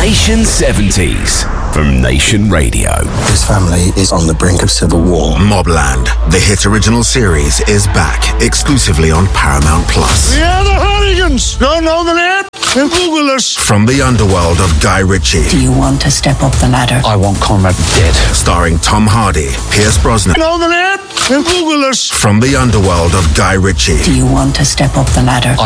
Nation 70s from Nation Radio. His family is on the brink of civil war. Mobland, the hit original series, is back exclusively on Paramount Plus. We are the Hooligans. Don't know the name? Then Google us. From the underworld of Guy Ritchie. Do you want to step up the ladder? I want Conrad dead. Starring Tom Hardy, Pierce Brosnan. Know the name? Then Google us. From the underworld of Guy Ritchie. Do you want to step up the ladder?